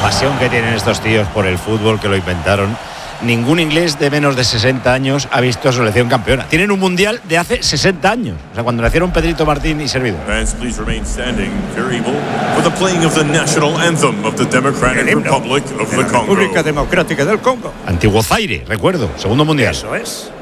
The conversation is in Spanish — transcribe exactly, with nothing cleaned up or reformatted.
pasión que tienen estos tíos por el fútbol, que lo inventaron. Ningún inglés de menos de sesenta años ha visto a su selección campeona. Tienen un mundial de hace sesenta años. O sea, cuando nacieron Pedrito Martín y Servidor. Fans, please remain standing, very able, for the playing of the national anthem of the Democratic Republic of the Congo. República Democrática del Congo. Antiguo Zaire, recuerdo, segundo mundial. Eso es.